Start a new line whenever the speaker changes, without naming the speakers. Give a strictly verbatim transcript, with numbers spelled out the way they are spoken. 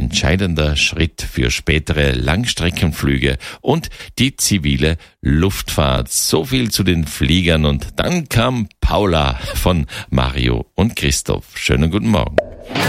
entscheidender Schritt für spätere Langstreckenflüge und die zivile Luftfahrt. So viel zu den Fliegern und dann kam Paula von Mario und Christoph. Schönen guten Morgen.